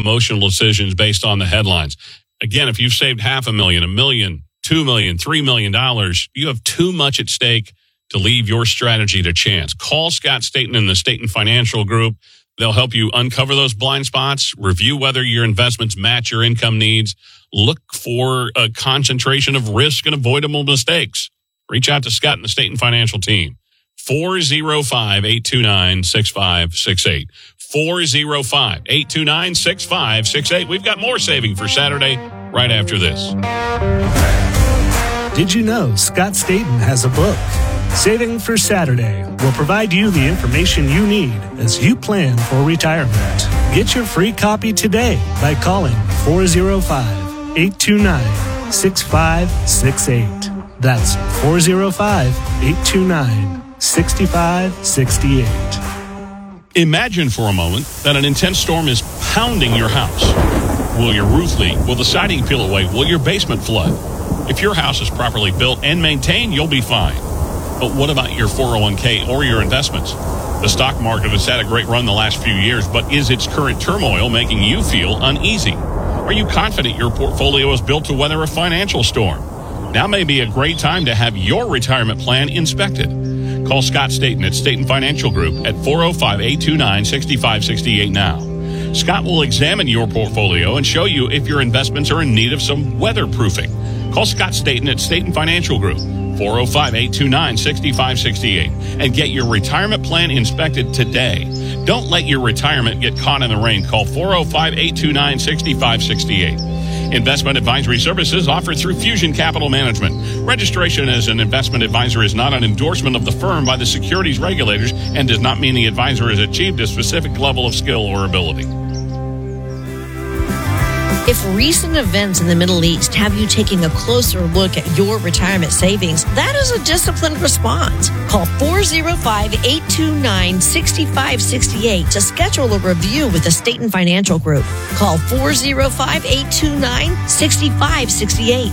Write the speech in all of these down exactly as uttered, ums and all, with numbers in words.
emotional decisions based on the headlines. Again, if you've saved half a million, a million, two million, three million dollars, you have too much at stake to leave your strategy to chance. Call Scott Staten and the Staten Financial Group. They'll help you uncover those blind spots, review whether your investments match your income needs, look for a concentration of risk and avoidable mistakes. Reach out to Scott and the Staten Financial team. four oh five, eight two nine, six five six eight. four oh five, eight two nine, six five six eight. We've got more saving for Saturday right after this. Did you know Scott Staten has a book? Saving for Saturday will provide you the information you need as you plan for retirement. Get your free copy today by calling four oh five, eight two nine, six five six eight. That's four oh five, eight two nine, six five six eight. Imagine for a moment that an intense storm is pounding your house. Will your roof leak? Will the siding peel away? Will your basement flood? If your house is properly built and maintained, you'll be fine. But what about your four oh one k or your investments? The stock market has had a great run the last few years, but is its current turmoil making you feel uneasy? Are you confident your portfolio is built to weather a financial storm? Now may be a great time to have your retirement plan inspected. Call Scott Staten at Staten Financial Group at four oh five, eight two nine, six five six eight now. Scott will examine your portfolio and show you if your investments are in need of some weatherproofing. Call Scott Staten at Staten Financial Group, four oh five, eight two nine, six five six eight, and get your retirement plan inspected today. Don't let your retirement get caught in the rain. Call four oh five, eight two nine, six five six eight. Investment advisory services offered through Fusion Capital Management. Registration as an investment advisor is not an endorsement of the firm by the securities regulators and does not mean the advisor has achieved a specific level of skill or ability. If recent events in the Middle East have you taking a closer look at your retirement savings, that is a disciplined response. Call four oh five, eight two nine, six five six eight to schedule a review with the Staten Financial Group. Call four oh five, eight two nine, six five six eight.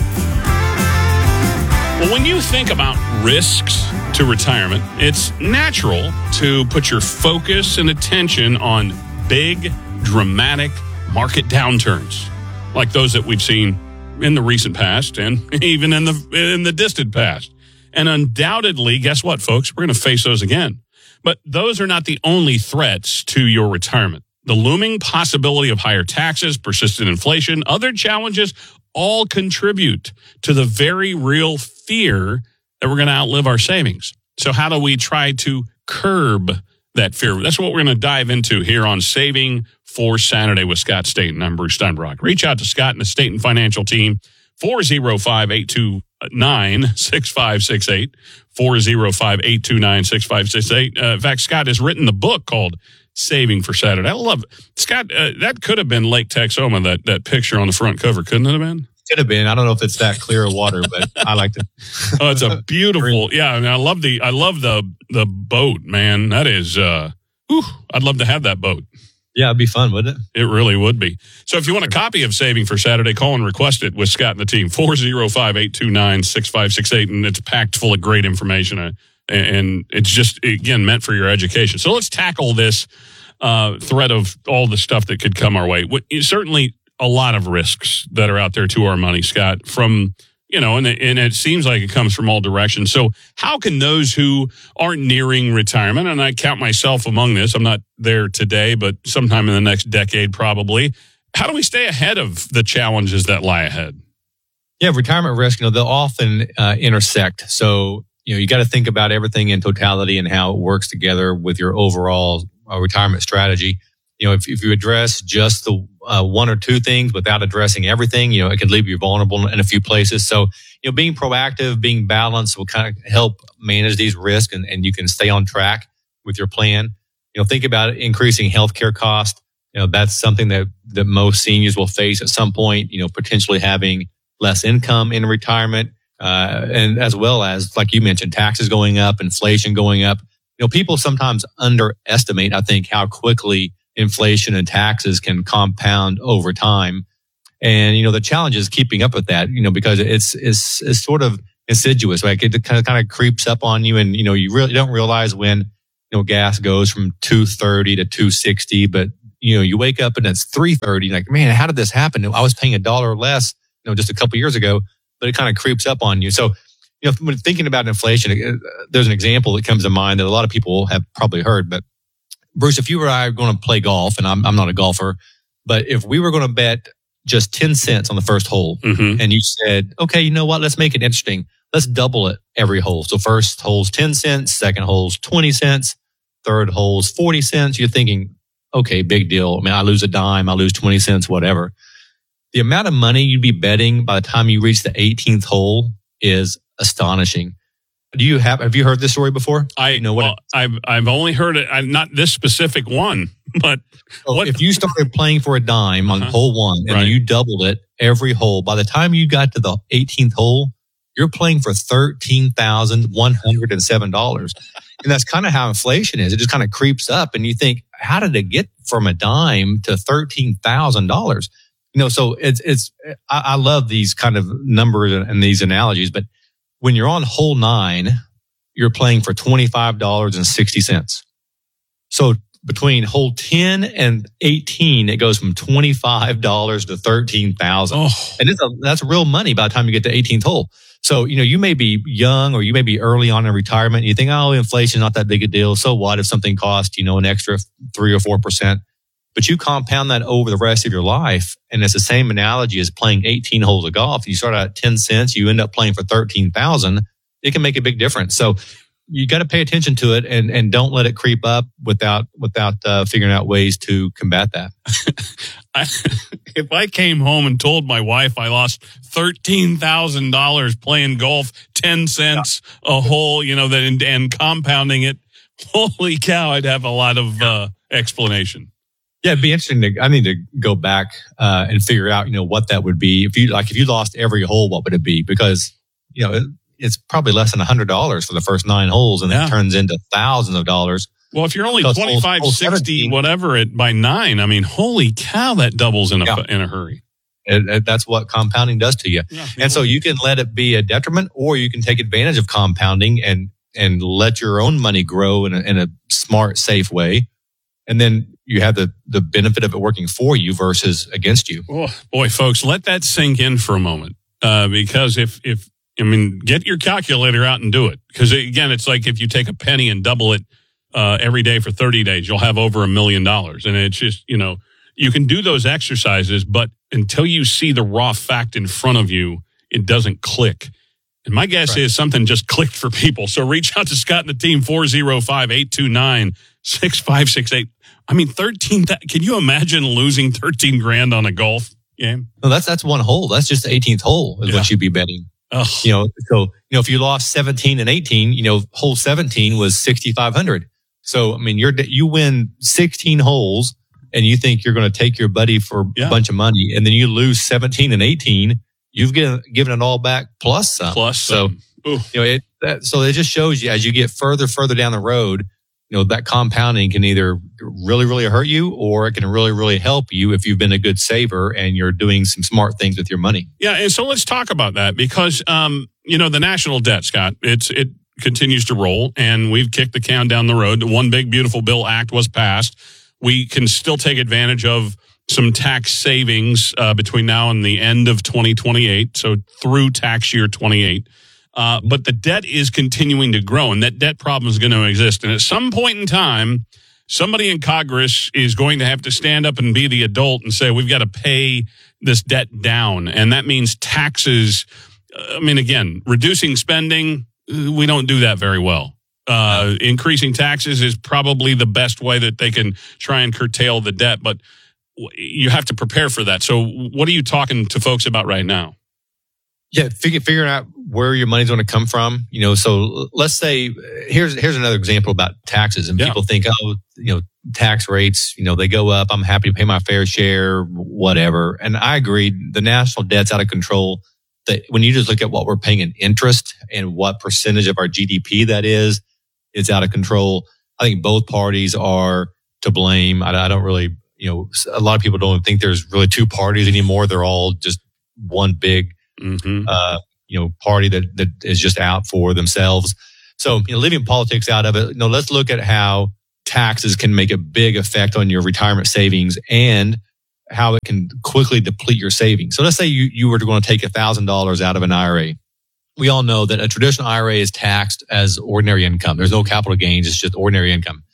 Well, when you think about risks to retirement, it's natural to put your focus and attention on big, dramatic market downturns like those that we've seen in the recent past and even in the in the distant past. And undoubtedly, guess what, folks? We're going to face those again. But those are not the only threats to your retirement. The looming possibility of higher taxes, persistent inflation, other challenges all contribute to the very real fear that we're going to outlive our savings. So how do we try to curb that fear? That's what we're going to dive into here on Saving for Saturday with Scott Staten. I'm Bruce Steinbrock. Reach out to Scott and the Staten Financial team, four oh five, eight two nine, six five six eight, four oh five, eight two nine, six five six eight. Uh, in fact, Scott has written the book called Saving for Saturday. I love it. Scott, uh, that could have been Lake Texoma, that, that picture on the front cover, couldn't it have been? Could have been. I don't know if it's that clear of water, but I like it. Oh, it's a beautiful, yeah. I mean, I love the, I love the, the boat, man. That is, uh, whew, I'd love to have that boat. Yeah, it'd be fun, wouldn't it? It really would be. So if you want a copy of Saving for Saturday, call and request it with Scott and the team, four oh five, eight two nine, six five six eight, and it's packed full of great information, uh, and it's just, again, meant for your education. So let's tackle this uh, threat of all the stuff that could come our way. What, certainly a lot of risks that are out there to our money, Scott, from, you know, and, and it seems like it comes from all directions. So how can those who are nearing retirement, and I count myself among this, I'm not there today, but sometime in the next decade probably, how do we stay ahead of the challenges that lie ahead? Yeah, retirement risk, you know, they'll often uh, intersect. So, you know, you got to think about everything in totality and how it works together with your overall uh, retirement strategy. You know, if, if you address just the uh, one or two things without addressing everything, you know, it can leave you vulnerable in a few places. So, you know, being proactive, being balanced will kind of help manage these risks, and, and you can stay on track with your plan. You know, think about increasing healthcare costs. You know, that's something that, that most seniors will face at some point, you know, potentially having less income in retirement, uh, and as well as, like you mentioned, taxes going up, inflation going up. You know, people sometimes underestimate, I think, how quickly inflation and taxes can compound over time. And, you know, the challenge is keeping up with that, you know, because it's, it's, it's sort of insidious, like it kind of, kind of creeps up on you, and, you know, you really don't realize when, you know, gas goes from two thirty to two sixty, but, you know, you wake up and it's three thirty. Like, man, how did this happen? I was paying a dollar less, you know, just a couple years ago, but it kind of creeps up on you. So, you know, when thinking about inflation, there's an example that comes to mind that a lot of people have probably heard. But Bruce, if you or I are going to play golf, and I'm, I'm not a golfer, but if we were going to bet just ten cents on the first hole, mm-hmm. and you said, okay, you know what? Let's make it interesting. Let's double it every hole. So first hole's ten cents, second hole's twenty cents, third hole's forty cents. You're thinking, okay, big deal. I mean, I lose a dime, I lose twenty cents, whatever. The amount of money you'd be betting by the time you reach the eighteenth hole is astonishing. Do you have, have you heard this story before? I you know what well, I've, I've only heard it, I'm not this specific one, but so what? If you started playing for a dime on uh-huh. hole one and right. you doubled it every hole, by the time you got to the eighteenth hole, you're playing for thirteen thousand one hundred seven dollars. And that's kind of how inflation is. It just kind of creeps up and you think, how did it get from a dime to thirteen thousand dollars? You know, so it's, it's, I, I love these kind of numbers and, and these analogies, but when you're on hole nine, you're playing for twenty-five dollars and sixty cents. So between hole ten and eighteen, it goes from twenty-five dollars to thirteen thousand dollars. Oh. And it's a, that's real money by the time you get to eighteenth hole. So, you know, you may be young or you may be early on in retirement and you think, oh, inflation's not that big a deal. So what if something costs, you know, an extra three or four percent? But you compound that over the rest of your life. And it's the same analogy as playing eighteen holes of golf. You start out at ten cents, you end up playing for thirteen thousand. It can make a big difference. So you got to pay attention to it and, and don't let it creep up without, without uh, figuring out ways to combat that. I, if I came home and told my wife I lost thirteen thousand dollars playing golf, ten cents yeah. a hole, you know, that and, and compounding it, holy cow, I'd have a lot of uh, explanation. Yeah, it'd be interesting to, I need to go back uh, and figure out, you know, what that would be. If you, like, if you lost every hole, what would it be? Because, you know, it, it's probably less than one hundred dollars for the first nine holes and yeah. it turns into thousands of dollars. Well, if you're only twenty-five, sixty, whatever, it by nine, I mean, holy cow, that doubles in a, yeah. in a hurry. It, it, that's what compounding does to you. Yeah, and so you can let it be a detriment or you can take advantage of compounding and, and let your own money grow in a, in a smart, safe way. And then you have the, the benefit of it working for you versus against you. Oh, boy, folks, let that sink in for a moment. Uh, because if, if, I mean, get your calculator out and do it. Because again, it's like if you take a penny and double it uh, every day for thirty days, you'll have over a million dollars. And it's just, you know, you can do those exercises, but until you see the raw fact in front of you, it doesn't click. And my guess right. is something just clicked for people. So reach out to Scott and the team, four oh five, eight two nine, six five six eight. I mean, thirteen, can you imagine losing thirteen grand on a golf game? No, that's, that's one hole. That's just the eighteenth hole is yeah. what you'd be betting. Ugh. You know, so, you know, if you lost seventeen and eighteen, you know, hole seventeen was sixty-five hundred. So, I mean, you're, you win sixteen holes and you think you're going to take your buddy for yeah. a bunch of money and then you lose seventeen and eighteen. You've given, given it all back plus some. Plus some. So, Ooh. you know, it, that, so it just shows you as you get further, further down the road, you know, that compounding can either really, really hurt you or it can really, really help you if you've been a good saver and you're doing some smart things with your money. Yeah. And so let's talk about that because, um, you know, the national debt, Scott, it's, it continues to roll and we've kicked the can down the road. The One Big Beautiful Bill Act was passed. We can still take advantage of some tax savings uh, between now and the end of twenty twenty-eight. So through tax year twenty-eight. Uh, but the debt is continuing to grow and that debt problem is going to exist. And at some point in time, somebody in Congress is going to have to stand up and be the adult and say, we've got to pay this debt down. And that means taxes. I mean, again, reducing spending, we don't do that very well. Uh, increasing taxes is probably the best way that they can try and curtail the debt, but you have to prepare for that. So what are you talking to folks about right now? Yeah, figure, figuring out where your money's going to come from. You know, so let's say here's here's another example about taxes, and yeah. people think, oh, you know, tax rates, you know, they go up. I'm happy to pay my fair share, whatever. And I agree, the national debt's out of control. That when you just look at what we're paying in interest and what percentage of our G D P that is, it's out of control. I think both parties are to blame. I, I don't really, you know, a lot of people don't think there's really two parties anymore. They're all just one big. Mm-hmm. Uh, you know, party that, that is just out for themselves. So, you know, leaving politics out of it, you know, let's look at how taxes can make a big effect on your retirement savings and how it can quickly deplete your savings. So let's say you, you were going to take one thousand dollars out of an I R A. We all know that a traditional I R A is taxed as ordinary income. There's no capital gains. It's just ordinary income.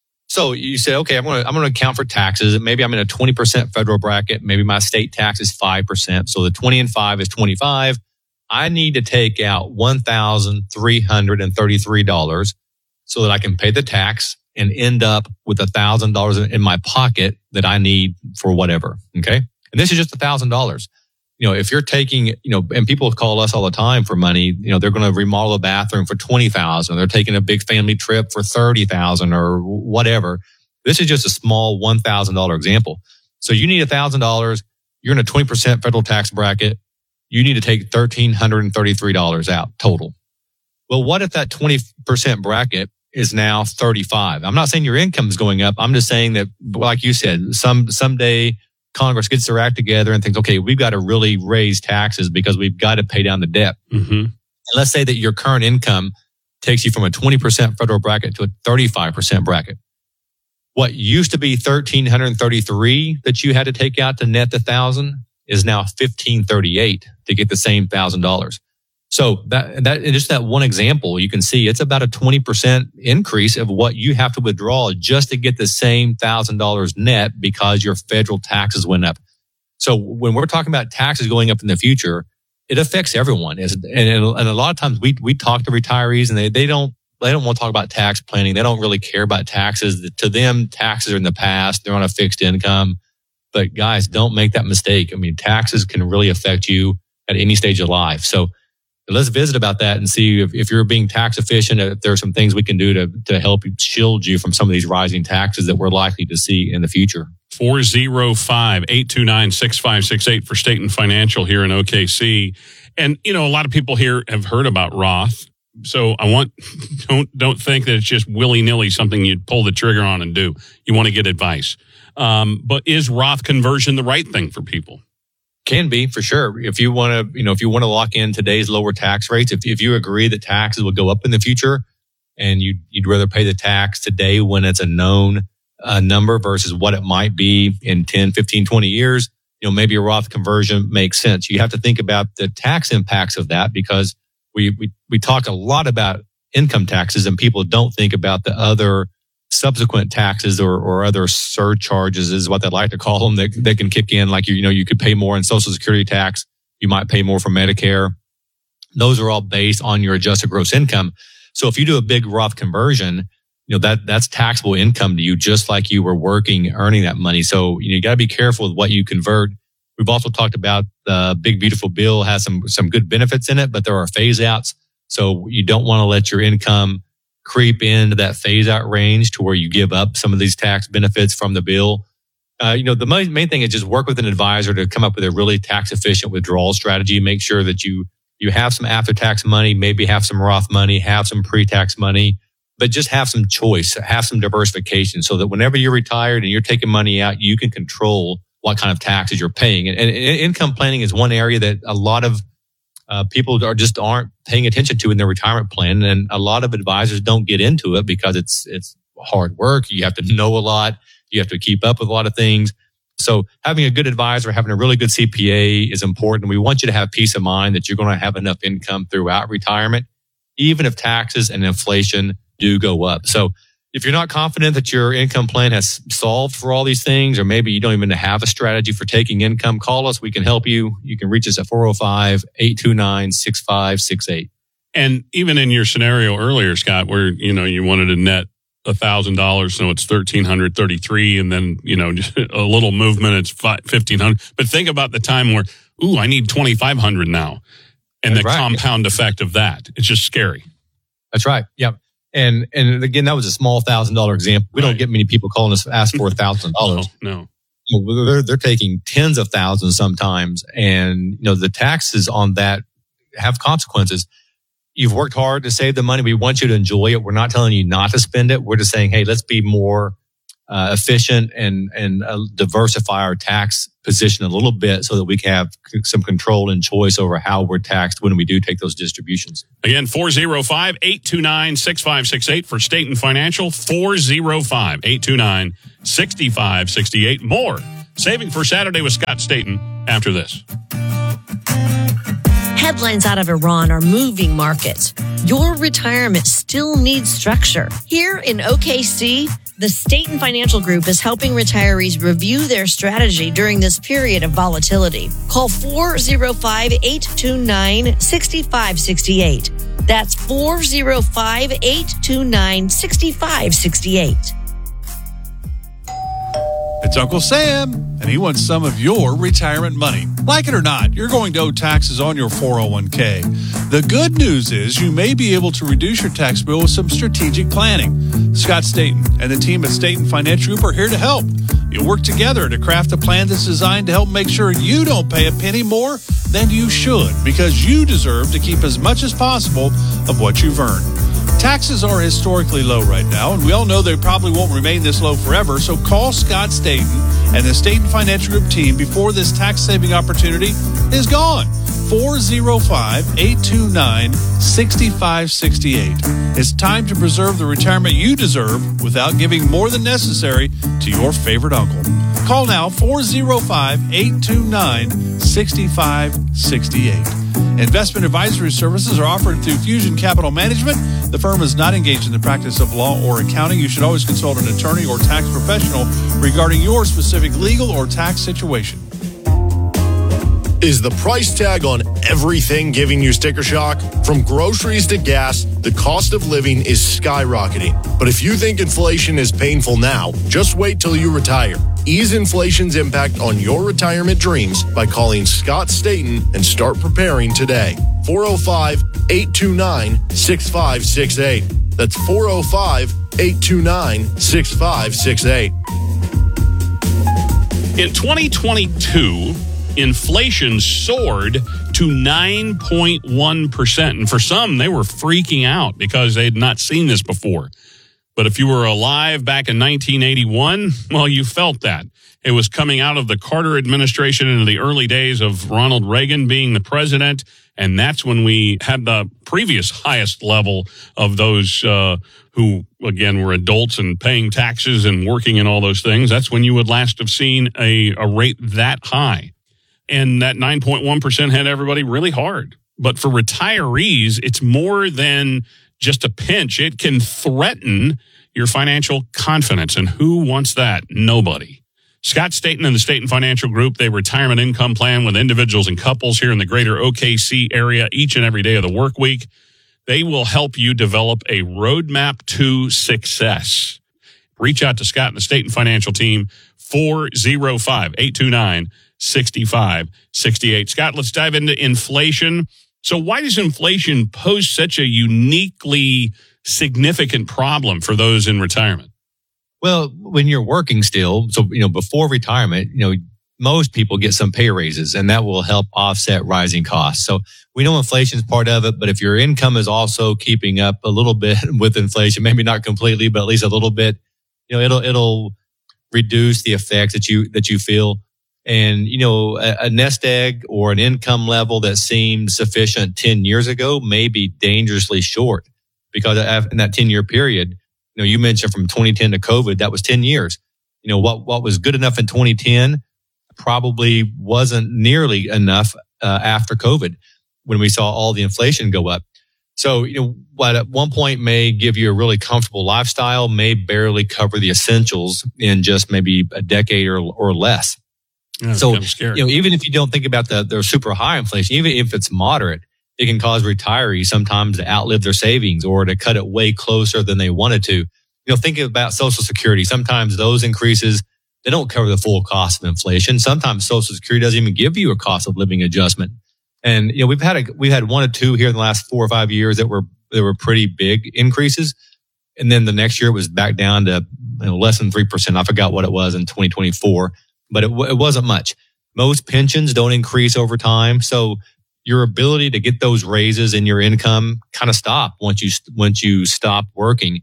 So you say, okay, I'm going to, I'm going to account for taxes. Maybe I'm in a twenty percent federal bracket. Maybe my state tax is five percent. So the twenty and five is twenty-five. I need to take out one thousand three hundred thirty-three dollars so that I can pay the tax and end up with one thousand dollars in my pocket that I need for whatever. Okay. And this is just one thousand dollars. You know, if you're taking, you know, and people call us all the time for money, you know, they're going to remodel a bathroom for twenty thousand dollars. They're taking a big family trip for thirty thousand dollars or whatever. This is just a small one thousand dollars example. So you need one thousand dollars. You're in a twenty percent federal tax bracket. You need to take one thousand three hundred thirty-three dollars out total. Well, what if that twenty percent bracket is now thirty-five? I'm not saying your income is going up. I'm just saying that, like you said, some someday Congress gets their act together and thinks, okay, we've got to really raise taxes because we've got to pay down the debt. Mm-hmm. And let's say that your current income takes you from a twenty percent federal bracket to a thirty-five percent bracket. What used to be one thousand three hundred thirty-three that you had to take out to net the thousand is now fifteen thirty-eight to get the same thousand dollars. So that, that, just that one example, you can see it's about a twenty percent increase of what you have to withdraw just to get the same thousand dollars net because your federal taxes went up. So when we're talking about taxes going up in the future, it affects everyone. And, and a lot of times we, we talk to retirees and they, they don't, they don't want to talk about tax planning. They don't really care about taxes. To them, taxes are in the past. They're on a fixed income. But guys, don't make that mistake. I mean, taxes can really affect you at any stage of life. So let's visit about that and see if, if you're being tax efficient, if there are some things we can do to, to help shield you from some of these rising taxes that we're likely to see in the future. four oh five, eight two nine, six five six eight for State and Financial here in O K C. And, you know, a lot of people here have heard about Roth. So I want, don't, don't think that it's just willy-nilly something you'd pull the trigger on and do. You want to get advice. Um, but is Roth conversion the right thing for people? Can be, for sure. If you want to, you know, if you want to lock in today's lower tax rates, if if you agree that taxes will go up in the future and you'd, you'd rather pay the tax today when it's a known uh, number versus what it might be in ten, fifteen, twenty years, you know, maybe a Roth conversion makes sense. You have to think about the tax impacts of that because we, we, we talk a lot about income taxes and people don't think about the other subsequent taxes or, or other surcharges is what they like to call them that, that can kick in. Like, you, you know, you could pay more in Social Security tax. You might pay more for Medicare. Those are all based on your adjusted gross income. So if you do a big Roth conversion, you know, that, that's taxable income to you, just like you were working, earning that money. So, you know, you got to be careful with what you convert. We've also talked about the Big Beautiful Bill has some, some good benefits in it, but there are phase outs. So you don't want to let your income creep into that phase out range to where you give up some of these tax benefits from the bill. Uh, you know, the main, main thing is just work with an advisor to come up with a really tax efficient withdrawal strategy. Make sure that you, you have some after tax money, maybe have some Roth money, have some pre-tax money, but just have some choice, have some diversification so that whenever you're retired and you're taking money out, you can control what kind of taxes you're paying. And, and income planning is one area that a lot of Uh, people are just aren't paying attention to in their retirement plan. And a lot of advisors don't get into it because it's, it's hard work. You have to know a lot. You have to keep up with a lot of things. So having a good advisor, having a really good C P A is important. We want you to have peace of mind that you're going to have enough income throughout retirement, even if taxes and inflation do go up. So if you're not confident that your income plan has solved for all these things, or maybe you don't even have a strategy for taking income, call us. We can help you. You can reach us at four oh five, eight two nine, six five six eight. And even in your scenario earlier, Scott, where, you know, you wanted to net one thousand dollars, so it's one thousand three hundred thirty-three, and then, you know, just a little movement, it's fifteen hundred. But think about the time where, ooh, I need twenty-five hundred now. And That's the right. compound effect of that. It's just scary. That's right. Yep. And and again, that was a small thousand dollar example. We right. don't get many people calling us ask for a thousand dollars. No, no. They're they're taking tens of thousands sometimes, and you know the taxes on that have consequences. You've worked hard to save the money. We want you to enjoy it. We're not telling you not to spend it. We're just saying, hey, let's be more uh, efficient and and uh, diversify our tax position a little bit so that we can have c- some control and choice over how we're taxed when we do take those distributions. Again, four oh five, eight two nine, six five six eight for Staten Financial, four oh five, eight two nine, six five six eight. More Saving for Saturday with Scott Staten after this. Headlines out of Iran are moving markets. Your retirement still needs structure. Here in O K C, the Staten Financial Group is helping retirees review their strategy during this period of volatility. Call four oh five, eight two nine, six five six eight. That's four oh five, eight two nine, six five six eight. It's Uncle Sam, and he wants some of your retirement money. Like it or not, you're going to owe taxes on your four oh one k. The good news is you may be able to reduce your tax bill with some strategic planning. Scott Staten and the team at Staten Financial Group are here to help. You'll work together to craft a plan that's designed to help make sure you don't pay a penny more than you should, because you deserve to keep as much as possible of what you've earned. Taxes are historically low right now, and we all know they probably won't remain this low forever, so call Scott Staten and the Staten Financial Group team before this tax-saving opportunity is gone. four oh five, eight two nine, six five six eight. It's time to preserve the retirement you deserve without giving more than necessary to your favorite uncle. Call now, four oh five, eight two nine, six five six eight. Investment advisory services are offered through Fusion Capital Management. The firm is not engaged in the practice of law or accounting. You should always consult an attorney or tax professional regarding your specific legal or tax situation. Is the price tag on everything giving you sticker shock? From groceries to gas, the cost of living is skyrocketing. But if you think inflation is painful now, just wait till you retire. Ease inflation's impact on your retirement dreams by calling Scott Staten and start preparing today. four oh five, eight two nine, six five six eight. That's four oh five, eight two nine, six five six eight. In twenty twenty-two, inflation soared to nine point one percent. And for some, they were freaking out because they had not seen this before. But if you were alive back in nineteen eighty-one, well, you felt that. It was coming out of the Carter administration into the early days of Ronald Reagan being the president. And that's when we had the previous highest level of those uh, who, again, were adults and paying taxes and working and all those things. That's when you would last have seen a, a rate that high. And that nine point one percent hit everybody really hard. But for retirees, it's more than just a pinch. It can threaten your financial confidence. And who wants that? Nobody. Scott Staten and the Staten Financial Group, they retirement income plan with individuals and couples here in the greater O K C area each and every day of the work week. They will help you develop a roadmap to success. Reach out to Scott and the Staten Financial team, four oh five, eight two nine, six five six eight. Scott, let's dive into inflation. So why does inflation pose such a uniquely significant problem for those in retirement? Well, when you're working still, so, you know, before retirement, you know, most people get some pay raises and that will help offset rising costs. So we know inflation is part of it, but if your income is also keeping up a little bit with inflation, maybe not completely, but at least a little bit, you know, it'll, it'll reduce the effects that you, that you feel. And, you know, a, a nest egg or an income level that seemed sufficient ten years ago may be dangerously short, because in that ten year period, you know, you mentioned from twenty ten to COVID, that was ten years. You know, what, what was good enough in twenty ten probably wasn't nearly enough uh, after COVID when we saw all the inflation go up. So, you know, what at one point may give you a really comfortable lifestyle may barely cover the essentials in just maybe a decade or, or less. Yeah, so, you know, even if you don't think about the, the super high inflation, even if it's moderate, it can cause retirees sometimes to outlive their savings or to cut it way closer than they wanted to. You know, think about Social Security. Sometimes those increases, they don't cover the full cost of inflation. Sometimes Social Security doesn't even give you a cost of living adjustment. And, you know, we've had a, we've had one or two here in the last four or five years that were, that were pretty big increases. And then the next year it was back down to, you know, less than three percent. I forgot what it was in twenty twenty-four. But it, it wasn't much. Most pensions don't increase over time. So your ability to get those raises in your income kind of stop once you, once you stop working.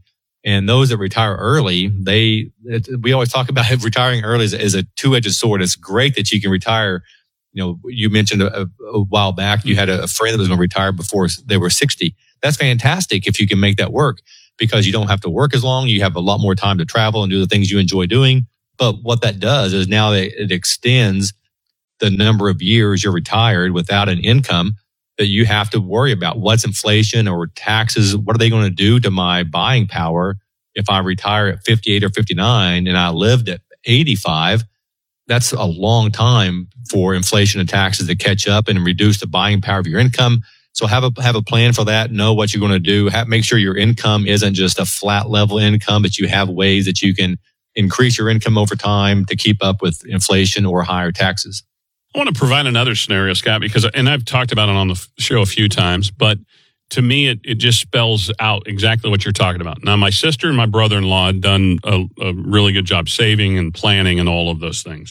And those that retire early, they, it, we always talk about retiring early as, as a two-edged sword. It's great that you can retire. You know, you mentioned a, a while back, you had a, a friend that was going to retire before they were sixty. That's fantastic if you can make that work, because you don't have to work as long. You have a lot more time to travel and do the things you enjoy doing. But what that does is now it extends the number of years you're retired without an income that you have to worry about. What's inflation or taxes? What are they going to do to my buying power if I retire at fifty-eight or fifty-nine and I lived at eighty-five? That's a long time for inflation and taxes to catch up and reduce the buying power of your income. So have a have a plan for that. Know what you're going to do. Have, make sure your income isn't just a flat level income, but you have ways that you can increase your income over time to keep up with inflation or higher taxes. I want to provide another scenario, Scott, because, and I've talked about it on the show a few times, but to me, it, it just spells out exactly what you're talking about. Now, my sister and my brother-in-law had done a, a really good job saving and planning and all of those things.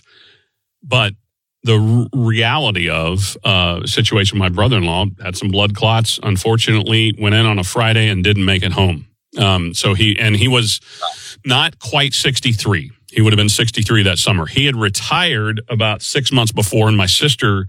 But the r- reality of uh, a situation, my brother-in-law had some blood clots, unfortunately, went in on a Friday and didn't make it home. Um, so he, and he was not quite sixty-three. He would have been sixty-three that summer. He had retired about six months before, and my sister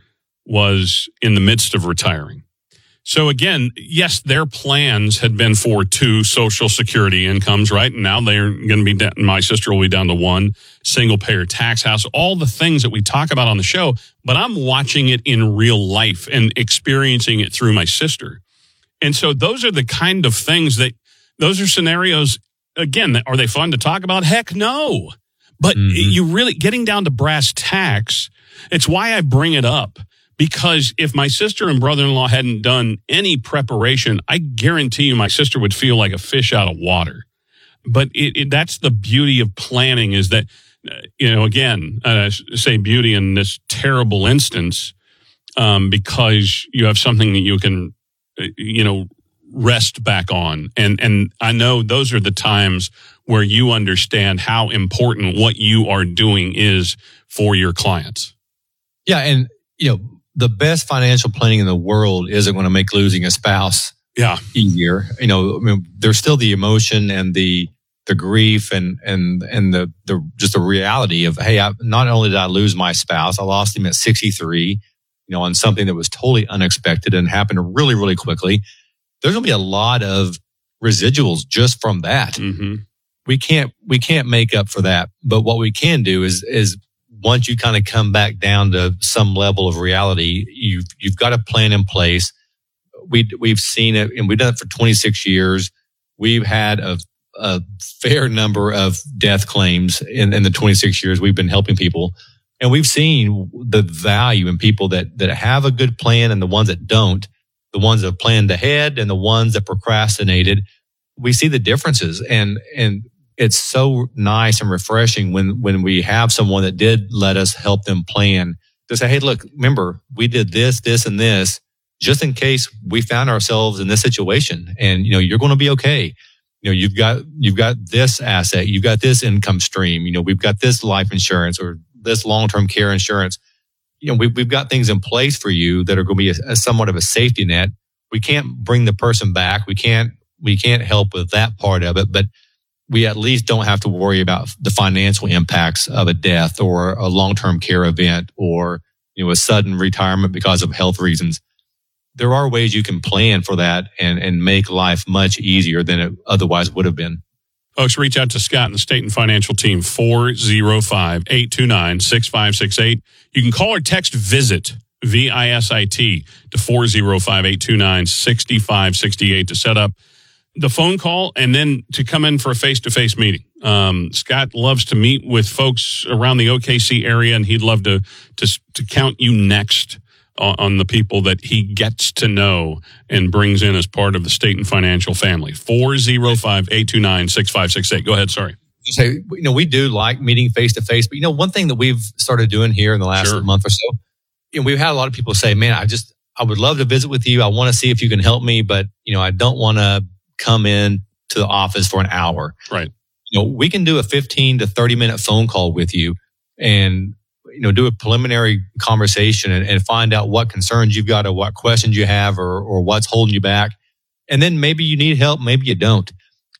was in the midst of retiring. So again, yes, their plans had been for two Social Security incomes, right? And now they're going to be, down, my sister will be down to one, single payer tax house, all the things that we talk about on the show. But I'm watching it in real life and experiencing it through my sister. And so those are the kind of things that, those are scenarios, again, are they fun to talk about? Heck no. But mm-hmm. you really, getting down to brass tacks, it's why I bring it up. Because if my sister and brother-in-law hadn't done any preparation, I guarantee you my sister would feel like a fish out of water. But it, it, that's the beauty of planning, is that, uh, you know, again, I say beauty in this terrible instance, um, because you have something that you can, you know, rest back on. And, and I know those are the times where you understand how important what you are doing is for your clients. Yeah. And, you know, the best financial planning in the world isn't going to make losing a spouse yeah. easier. You know, I mean, there's still the emotion and the the grief and and and the the just the reality of, hey, I, not only did I lose my spouse, I lost him at sixty-three. You know, on something that was totally unexpected and happened really, really quickly. There's going to be a lot of residuals just from that. Mm-hmm. We can't we can't make up for that. But what we can do is is once you kind of come back down to some level of reality, you've, you've got a plan in place. We, we've seen it, and we've done it for twenty-six years. We've had a, a fair number of death claims in, in the twenty-six years we've been helping people. And we've seen the value in people that, that have a good plan and the ones that don't, the ones that planned ahead and the ones that procrastinated. We see the differences, and, and, it's so nice and refreshing when, when we have someone that did let us help them plan to say, hey, look, remember, we did this, this, and this, just in case we found ourselves in this situation. And, you know, you're going to be okay. You know, you've got, you've got this asset, you've got this income stream, you know, we've got this life insurance or this long-term care insurance. You know, we, we've got things in place for you that are going to be a, a somewhat of a safety net. We can't bring the person back. We can't, we can't help with that part of it, but we at least don't have to worry about the financial impacts of a death or a long-term care event or, you know, a sudden retirement because of health reasons. There are ways you can plan for that and, and make life much easier than it otherwise would have been. Folks, reach out to Scott and the State and Financial team, four oh five, eight two nine, six five six eight. You can call or text VISIT, V I S I T, to four oh five, eight two nine, six five six eight to set up the phone call and then to come in for a face-to-face meeting. Um, Scott loves to meet with folks around the O K C area, and he'd love to to, to count you next on, on the people that he gets to know and brings in as part of the State and Financial family. four oh five, eight two nine, six five six eight. Go ahead, sorry. So, you know, we do like meeting face-to-face, but, you know, one thing that we've started doing here in the last sure. month or so, you know, we've had a lot of people say, man, I just, I would love to visit with you. I want to see if you can help me, but, you know, I don't want to come in to the office for an hour. Right. You know, we can do a fifteen to thirty minute phone call with you and, you know, do a preliminary conversation and, and find out what concerns you've got or what questions you have or, or what's holding you back. And then maybe you need help, maybe you don't.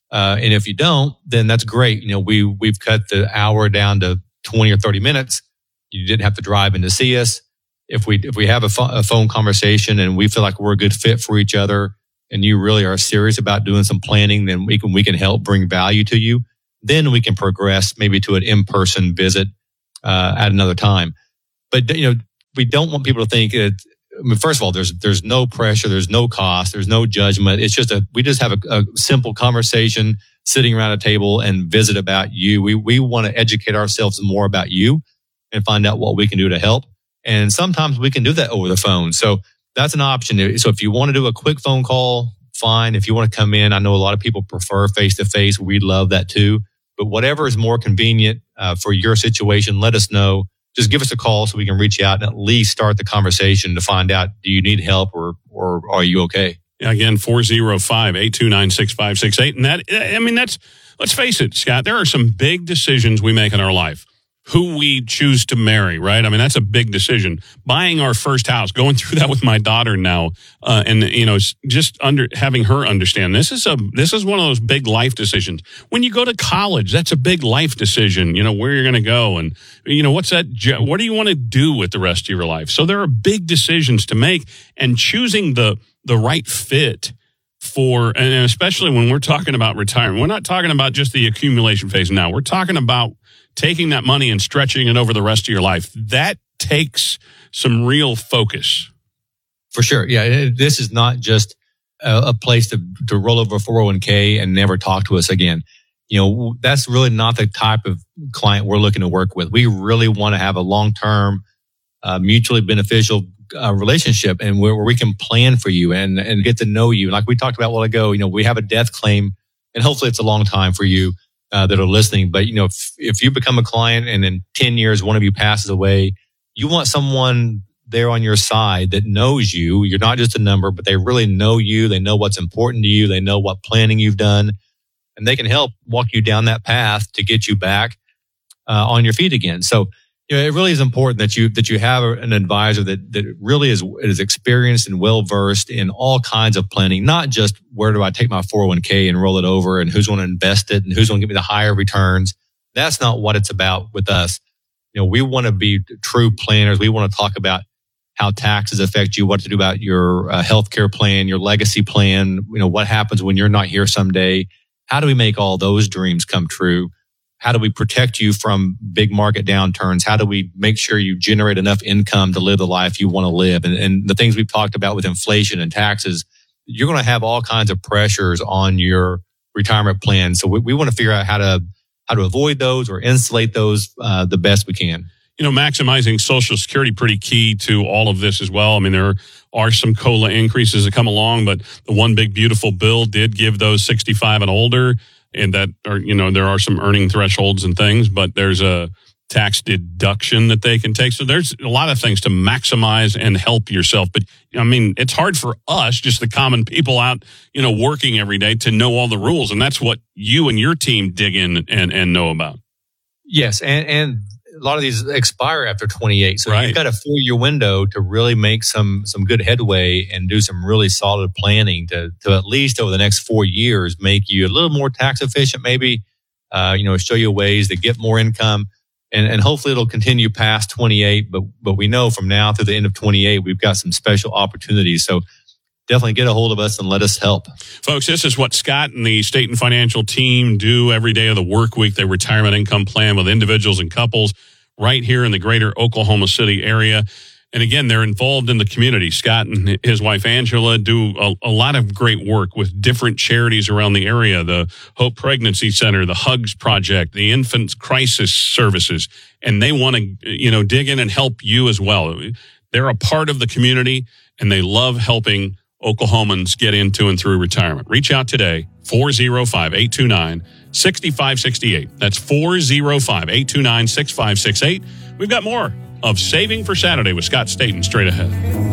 Uh, and if you don't, then that's great. You know, we, we've cut the hour down to twenty or thirty minutes. You didn't have to drive in to see us. If we, if we have a, pho- a phone conversation and we feel like we're a good fit for each other and you really are serious about doing some planning, then we can, we can help bring value to you. Then we can progress maybe to an in-person visit, uh, at another time. But, you know, we don't want people to think it, I mean, first of all, there's there's no pressure, there's no cost, there's no judgment. It's just a we just have a, a simple conversation, sitting around a table and visit about you. We we want to educate ourselves more about you and find out what we can do to help. And sometimes we can do that over the phone. So that's an option. So if you want to do a quick phone call, fine. If you want to come in, I know a lot of people prefer face to face. We love that too. But whatever is more convenient uh, for your situation, let us know. Just give us a call so we can reach out and at least start the conversation to find out, do you need help or or are you okay? Again, four oh five, eight two nine, six five six eight. And that, I mean, that's, let's face it, Scott, there are some big decisions we make in our life. Who we choose to marry, right? I mean, that's a big decision. Buying our first house, going through that with my daughter now, uh, and you know, just under having her understand this is a this is one of those big life decisions. When you go to college, that's a big life decision. You know where you're going to go, and you know what's that? What do you want to do with the rest of your life? So there are big decisions to make, and choosing the the right fit for, and especially when we're talking about retirement, we're not talking about just the accumulation phase now. We're talking about taking that money and stretching it over the rest of your life. That takes some real focus. For sure. Yeah. This is not just a, a place to, to roll over a four oh one k and never talk to us again. You know, that's really not the type of client we're looking to work with. We really want to have a long-term, uh, mutually beneficial uh, relationship and where, where we can plan for you and, and get to know you. Like we talked about a while ago, you know, we have a death claim and hopefully it's a long time for you. Uh, that are listening. But, you know, if, if you become a client and in ten years, one of you passes away, you want someone there on your side that knows you. You're not just a number, but they really know you. They know what's important to you. They know what planning you've done, and they can help walk you down that path to get you back uh, on your feet again. So, you know, it really is important that you, that you have an advisor that, that really is, is experienced and well versed in all kinds of planning, not just where do I take my four oh one k and roll it over and who's going to invest it and who's going to give me the higher returns. That's not what it's about with us. You know, we want to be true planners. We want to talk about how taxes affect you, what to do about your uh, healthcare plan, your legacy plan, you know, what happens when you're not here someday. How do we make all those dreams come true? How do we protect you from big market downturns? How do we make sure you generate enough income to live the life you want to live? And, and the things we've talked about with inflation and taxes, you're going to have all kinds of pressures on your retirement plan. So we, we want to figure out how to how to avoid those or insulate those uh, the best we can. You know, maximizing Social Security pretty key to all of this as well. I mean, there are some COLA increases that come along, but the one big beautiful bill did give those sixty-five and older. And that are, you know, there are some earning thresholds and things, but there's a tax deduction that they can take. So there's a lot of things to maximize and help yourself. But I mean, it's hard for us, just the common people out, you know, working every day to know all the rules. And that's what you and your team dig in and, and know about. Yes. And, and a lot of these expire after twenty-eight. So right. You've got a four year window to really make some, some good headway and do some really solid planning to, to at least over the next four years, make you a little more tax efficient, maybe, uh, you know, show you ways to get more income and, and hopefully it'll continue past twenty-eight. But, but we know from now through the end of twenty-eight, we've got some special opportunities. So definitely get a hold of us and let us help. Folks, this is what Scott and the State and Financial team do every day of the work week, their retirement income plan with individuals and couples right here in the greater Oklahoma City area. And again, they're involved in the community. Scott and his wife, Angela, do a, a lot of great work with different charities around the area, the Hope Pregnancy Center, the Hugs Project, the Infant Crisis Services. And they want to, you know, dig in and help you as well. They're a part of the community and they love helping Oklahomans get into and through retirement. Reach out today, four oh five, eight two nine, six five six eight. That's four oh five, eight two nine, six five six eight. We've got more of Saving for Saturday with Scott Staten straight ahead.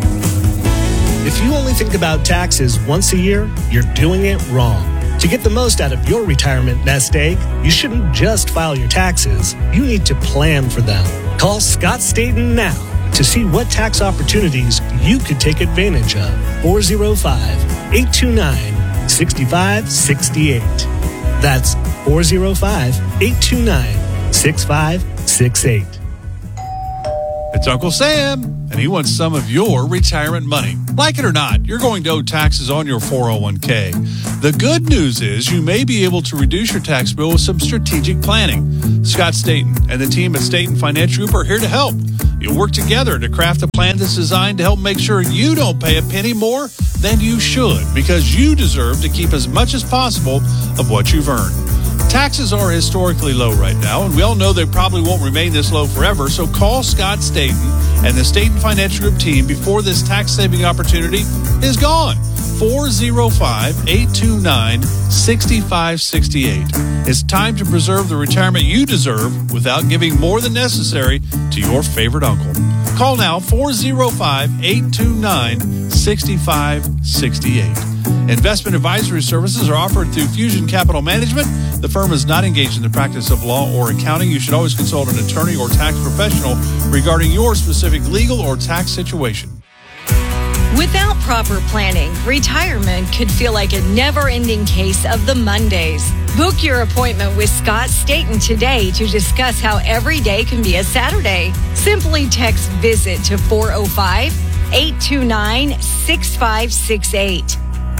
If you only think about taxes once a year, you're doing it wrong. To get the most out of your retirement nest egg, you shouldn't just file your taxes. You need to plan for them. Call Scott Staten now to see what tax opportunities you could take advantage of. four oh five, eight two nine, six five six eight. That's four oh five, eight two nine, six five six eight. It's Uncle Sam, and he wants some of your retirement money. Like it or not, you're going to owe taxes on your four oh one k. The good news is you may be able to reduce your tax bill with some strategic planning. Scott Staten and the team at Staten Financial Group are here to help. You'll work together to craft a plan that's designed to help make sure you don't pay a penny more than you should, because you deserve to keep as much as possible of what you've earned. Taxes are historically low right now, and we all know they probably won't remain this low forever, so call Scott Staten and the Staten Financial Group team before this tax-saving opportunity is gone. four oh five, eight two nine, six five six eight. It's time to preserve the retirement you deserve without giving more than necessary to your favorite uncle. Call now, four oh five, eight two nine, six five six eight. Investment advisory services are offered through Fusion Capital Management. The firm is not engaged in the practice of law or accounting. You should always consult an attorney or tax professional regarding your specific legal or tax situation. Without proper planning, retirement could feel like a never-ending case of the Mondays. Book your appointment with Scott Staten today to discuss how every day can be a Saturday. Simply text VISIT to four oh five, eight two nine, six five six eight.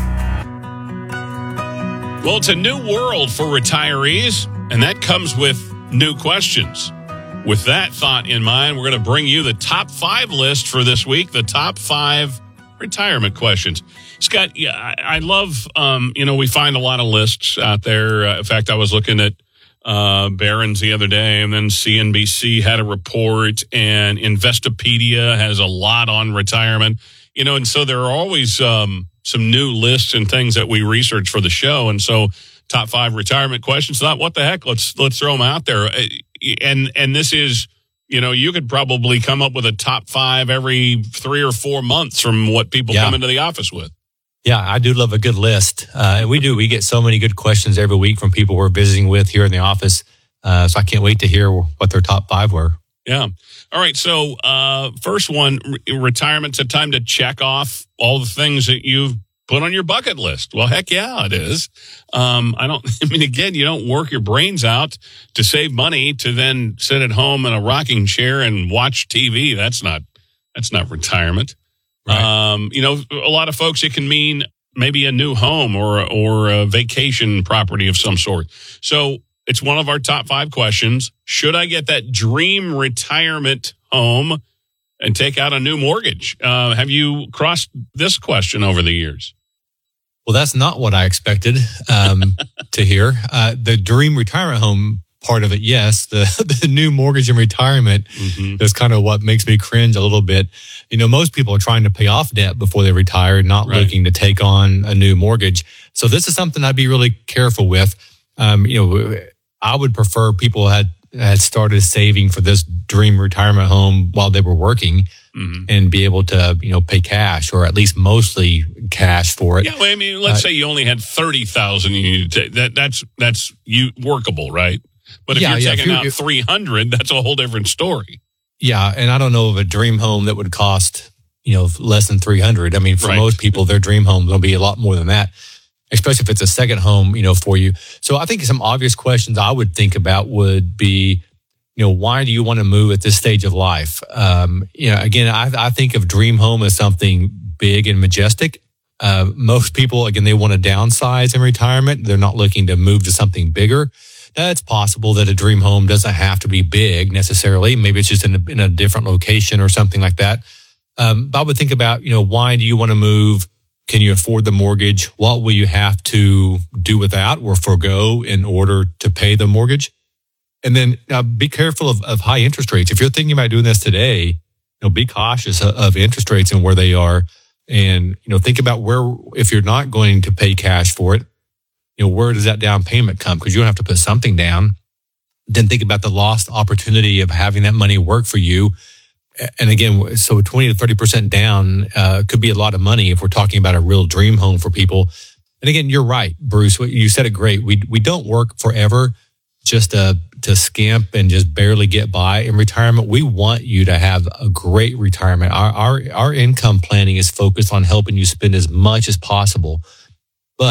Well, it's a new world for retirees, and that comes with new questions. With that thought in mind, we're going to bring you the top five list for this week, the top five retirement questions. Scott, yeah, I, I love, um, you know, we find a lot of lists out there. Uh, in fact, I was looking at uh, Barron's the other day, and then C N B C had a report, and Investopedia has a lot on retirement. You know, and so there are always um, some new lists and things that we research for the show. And so top five retirement questions, thought, what the heck, let's let's throw them out there. And and this is, you know, you could probably come up with a top five every three or four months from what people yeah. come into the office with. Yeah, I do love a good list. Uh, and we do. We get so many good questions every week from people we're visiting with here in the office. Uh, so I can't wait to hear what their top five were. Yeah. All right. So uh, first one, re- retirement's a time to check off all the things that you've put on your bucket list. Well, heck yeah, it is. Um, I don't, I mean, again, you don't work your brains out to save money to then sit at home in a rocking chair and watch T V. That's not, that's not retirement. Right. Um, you know, a lot of folks, it can mean maybe a new home or, or a vacation property of some sort. So it's one of our top five questions. Should I get that dream retirement home and take out a new mortgage? Uh, have you crossed this question over the years? Well, that's not what I expected um, to hear. Uh, the dream retirement home part of it, yes. The, the new mortgage and retirement mm-hmm. is kind of what makes me cringe a little bit. You know, most people are trying to pay off debt before they retire, not right. looking to take on a new mortgage. So this is something I'd be really careful with. Um, you know, I would prefer people had had started saving for this dream retirement home while they were working mm-hmm. and be able to, you know, pay cash or at least mostly cash for it. Yeah, well, I mean, let's uh, say you only had thirty thousand. You that that's that's you workable, right? But if yeah, you're yeah, taking if you're, out three hundred, that's a whole different story. Yeah, and I don't know of a dream home that would cost, you know, less than three hundred. I mean, for right. most people, their dream home will be a lot more than that, especially if it's a second home, you know, for you. So I think some obvious questions I would think about would be, you know, why do you want to move at this stage of life? Um, you know, again, I, I think of dream home as something big and majestic. Uh, most people, again, they want to downsize in retirement. They're not looking to move to something bigger. Now, it's possible that a dream home doesn't have to be big necessarily. Maybe it's just in a, in a different location or something like that. Um, but I would think about, you know, why do you want to move? Can you afford the mortgage? What will you have to do without or forego in order to pay the mortgage? And then uh, be careful of, of high interest rates. If you're thinking about doing this today, you know, be cautious of, of interest rates and where they are. And, you know, think about where, if you're not going to pay cash for it, you know, where does that down payment come? Because you don't have to put something down. Then think about the lost opportunity of having that money work for you. And again, so twenty to thirty percent down uh, could be a lot of money if we're talking about a real dream home for people. And again, you're right, Bruce. You said it great. We we don't work forever just to, to skimp and just barely get by in retirement. We want you to have a great retirement. Our, our, our income planning is focused on helping you spend as much as possible. But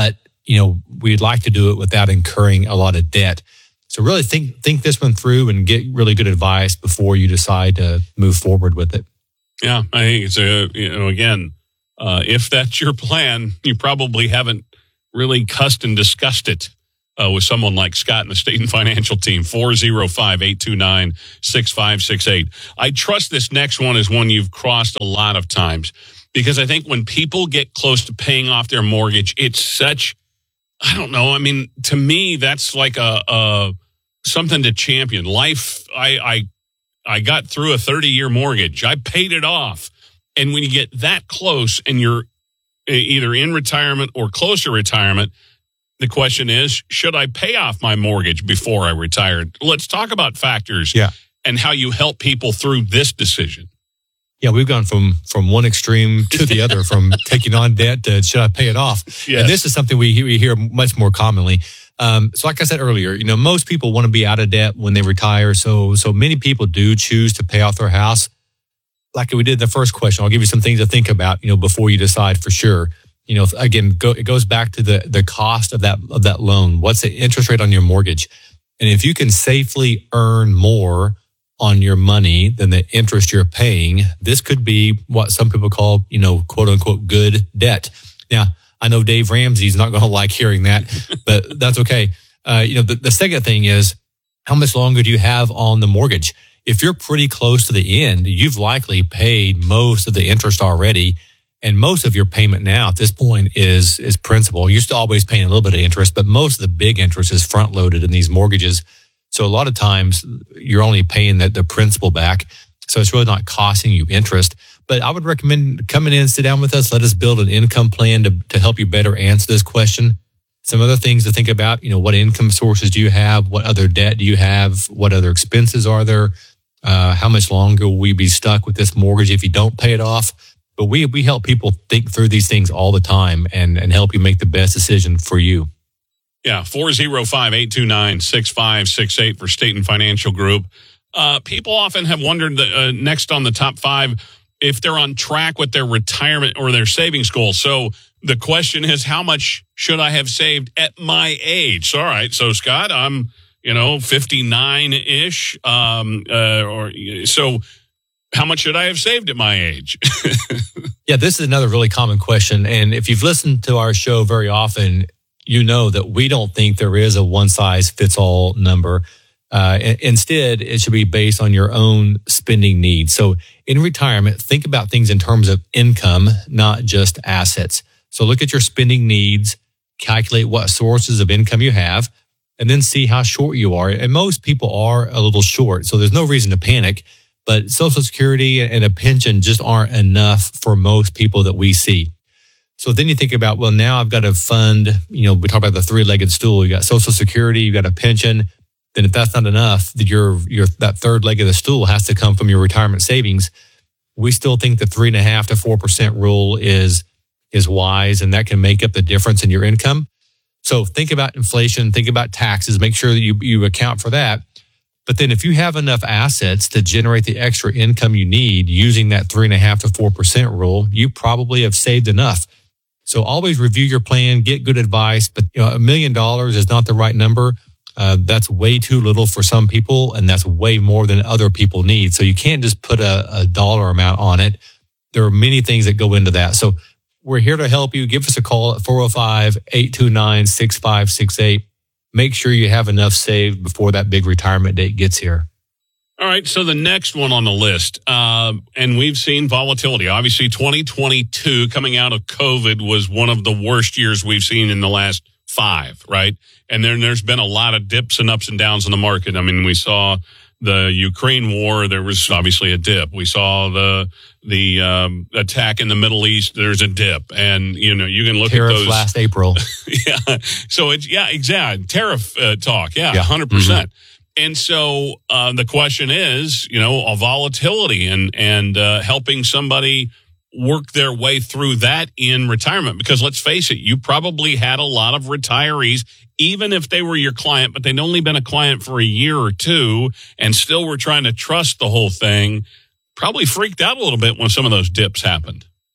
you know, we'd like to do it without incurring a lot of debt. So really think think this one through and get really good advice before you decide to move forward with it. Yeah, I think it's a, you know, again, uh, if that's your plan, you probably haven't really cussed and discussed it uh, with someone like Scott and the Staten Financial team. four oh five, eight two nine, six five six eight. I trust this next one is one you've crossed a lot of times, because I think when people get close to paying off their mortgage, it's such, I don't know. I mean, to me, that's like a, a something to champion. Life, I, I, I got through a thirty-year mortgage. I paid it off. And when you get that close and you're either in retirement or close to retirement, the question is, should I pay off my mortgage before I retire? Let's talk about factors yeah. and how you help people through this decision. Yeah, we've gone from from one extreme to the other, from taking on debt to should I pay it off? Yes. And this is something we, we hear much more commonly. Um, so like I said earlier, you know, most people want to be out of debt when they retire. So so many people do choose to pay off their house. Like we did in the first question, I'll give you some things to think about, you know, before you decide for sure. You know, again, go, it goes back to the the cost of that of that loan. What's the interest rate on your mortgage? And if you can safely earn more on your money than the interest you're paying, this could be what some people call, you know, quote unquote, good debt. Now, I know Dave Ramsey's not going to like hearing that, but that's okay. Uh, you know, the, the second thing is, how much longer do you have on the mortgage? If you're pretty close to the end, you've likely paid most of the interest already. And most of your payment now at this point is, is principal. You're still always paying a little bit of interest, but most of the big interest is front loaded in these mortgages. So a lot of times you're only paying the, the principal back. So it's really not costing you interest. But I would recommend coming in and sit down with us. Let us build an income plan to, to help you better answer this question. Some other things to think about, you know, what income sources do you have? What other debt do you have? What other expenses are there? Uh, how much longer will we be stuck with this mortgage if you don't pay it off? But we we help people think through these things all the time and, and help you make the best decision for you. Yeah, four oh five, eight two nine, six five six eight for Staten Financial Group. Uh, people often have wondered, the, uh, next on the top five, if they're on track with their retirement or their savings goals. So the question is, how much should I have saved at my age? All right, so Scott, I'm, you know, fifty-nine-ish. Um, uh, or so how much should I have saved at my age? Yeah, this is another really common question. And if you've listened to our show very often, you know that we don't think there is a one-size-fits-all number. Uh, instead, it should be based on your own spending needs. So in retirement, think about things in terms of income, not just assets. So look at your spending needs, calculate what sources of income you have, and then see how short you are. And most people are a little short, so there's no reason to panic. But Social Security and a pension just aren't enough for most people that we see. So then you think about, well, now I've got to fund, you know, we talk about the three-legged stool. You got Social Security, you got a pension. Then if that's not enough, your your that third leg of the stool has to come from your retirement savings. We still think the three and a half to four percent rule is is wise, and that can make up the difference in your income. So think about inflation, think about taxes, make sure that you, you account for that. But then if you have enough assets to generate the extra income you need using that three and a half to four percent rule, you probably have saved enough. So always review your plan, get good advice, but you know, a million dollars is not the right number. Uh, that's way too little for some people, and that's way more than other people need. So you can't just put a, a dollar amount on it. There are many things that go into that. So we're here to help you. Give us a call at four oh five, eight two nine, six five six eight. Make sure you have enough saved before that big retirement date gets here. All right, so the next one on the list, uh, and we've seen volatility. Obviously, twenty twenty-two, coming out of COVID, was one of the worst years we've seen in the last five, right? And then there's been a lot of dips and ups and downs in the market. I mean, we saw the Ukraine war. There was obviously a dip. We saw the the um, attack in the Middle East. There's a dip. And, you know, you can look Tariff at those. last April. Yeah. So it's, yeah, exactly. Tariff uh, talk. Yeah, yeah. one hundred percent. Mm-hmm. And so uh, the question is, you know, a volatility and, and uh, helping somebody work their way through that in retirement. Because let's face it, you probably had a lot of retirees, even if they were your client, but they'd only been a client for a year or two and still were trying to trust the whole thing, probably freaked out a little bit when some of those dips happened.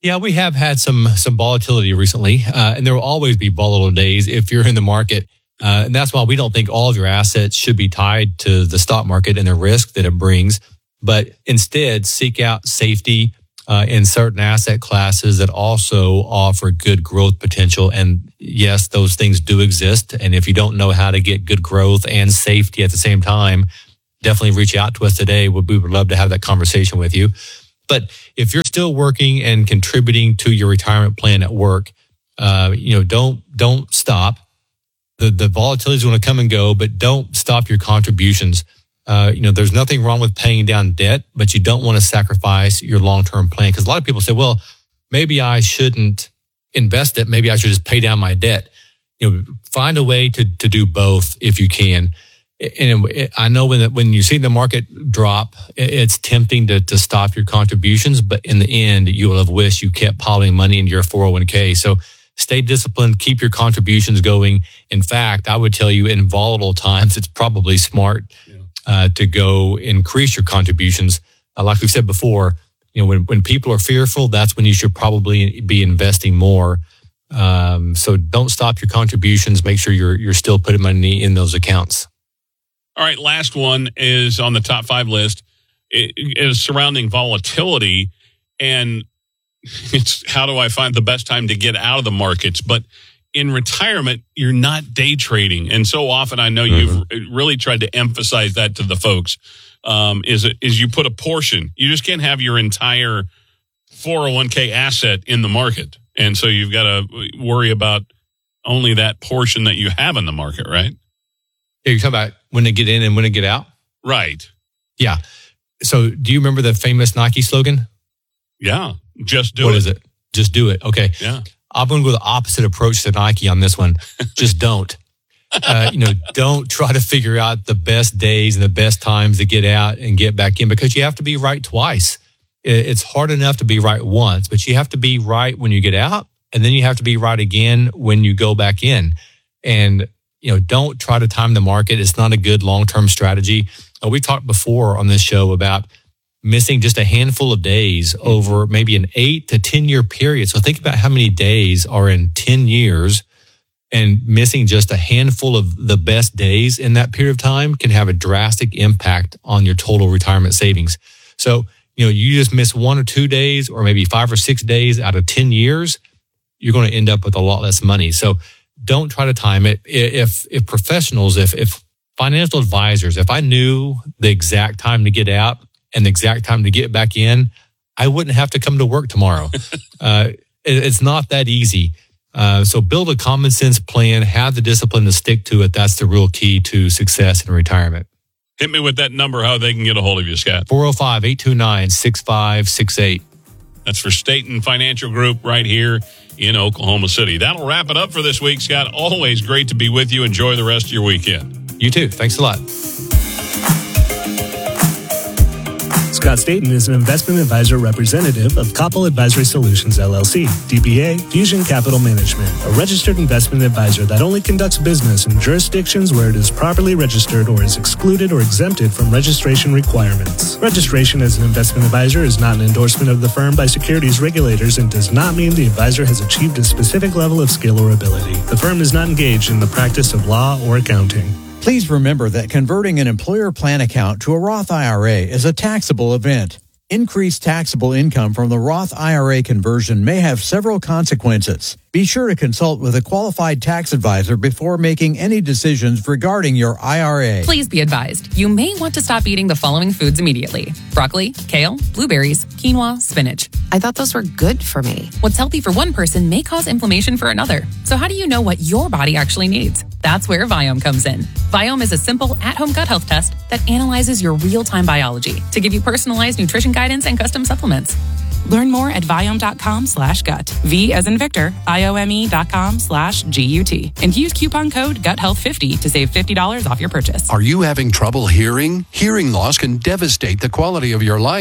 Yeah, we have had some some volatility recently, uh, and there will always be volatile days if you're in the market. Uh, and that's why we don't think all of your assets should be tied to the stock market and the risk that it brings, but instead seek out safety uh, in certain asset classes that also offer good growth potential. And yes, those things do exist. And if you don't know how to get good growth and safety at the same time, definitely reach out to us today. We would love to have that conversation with you. But if you're still working and contributing to your retirement plan at work, uh, you know, don't don't stop. The the volatility is going to come and go, but don't stop your contributions. Uh, you know, there's nothing wrong with paying down debt, but you don't want to sacrifice your long-term plan. Because a lot of people say, well, maybe I shouldn't invest it. Maybe I should just pay down my debt. You know, find a way to to do both if you can. And it, I know when when you see the market drop, it's tempting to to stop your contributions, but in the end, you will have wished you kept piling money into your four oh one k. So stay disciplined, keep your contributions going. In fact, I would tell you in volatile times, it's probably smart yeah. uh, to go increase your contributions. Uh, like we've said before, you know, when, when people are fearful, that's when you should probably be investing more. Um, so don't stop your contributions. Make sure you're you're still putting money in those accounts. All right, last one is on the top five list. It is surrounding volatility, and it's how do I find the best time to get out of the markets? But in retirement, you're not day trading, and so often I know mm-hmm. you've really tried to emphasize that to the folks. Um, is it is you put a portion? You just can't have your entire four oh one k asset in the market, and so you've got to worry about only that portion that you have in the market, right? You're talking about when to get in and when to get out? Right. Yeah. So do you remember the famous Nike slogan? Yeah. Just do what it. What is it? Just do it. Okay. Yeah. I'm going to go the opposite approach to Nike on this one. Just don't. Uh, you know, don't try to figure out the best days and the best times to get out and get back in, because you have to be right twice. It's hard enough to be right once, but you have to be right when you get out, and then you have to be right again when you go back in. And you know, don't try to time the market. It's not a good long-term strategy. Uh, we talked before on this show about missing just a handful of days over maybe an eight to ten year period. So think about how many days are in ten years, and missing just a handful of the best days in that period of time can have a drastic impact on your total retirement savings. So, you know, you just miss one or two days or maybe five or six days out of ten years, you're going to end up with a lot less money. So don't try to time it. If if professionals, if if financial advisors, if I knew the exact time to get out and the exact time to get back in, I wouldn't have to come to work tomorrow. uh, it, it's not that easy. Uh, so build a common sense plan, have the discipline to stick to it. That's the real key to success in retirement. Hit me with that number, how they can get a hold of you, Scott. four oh five, eight two nine, six five six eight. That's for Staten Financial Group right here in Oklahoma City. That'll wrap it up for this week, Scott. Always great to be with you. Enjoy the rest of your weekend. You too. Thanks a lot. Scott Staten is an investment advisor representative of Koppel Advisory Solutions, L L C, D B A Fusion Capital Management, a registered investment advisor that only conducts business in jurisdictions where it is properly registered or is excluded or exempted from registration requirements. Registration as an investment advisor is not an endorsement of the firm by securities regulators and does not mean the advisor has achieved a specific level of skill or ability. The firm is not engaged in the practice of law or accounting. Please remember that converting an employer plan account to a Roth I R A is a taxable event. Increased taxable income from the Roth I R A conversion may have several consequences. Be sure to consult with a qualified tax advisor before making any decisions regarding your I R A. Please be advised, you may want to stop eating the following foods immediately: broccoli, kale, blueberries, quinoa, spinach. I thought those were good for me. What's healthy for one person may cause inflammation for another. So how do you know what your body actually needs? That's where Viome comes in. Viome is a simple at-home gut health test that analyzes your real-time biology to give you personalized nutrition guidance and custom supplements. Learn more at Viome.com slash gut. V as in Victor, I-O-M-E dot com slash G-U-T. And use coupon code gut health fifty to save fifty dollars off your purchase. Are you having trouble hearing? Hearing loss can devastate the quality of your life.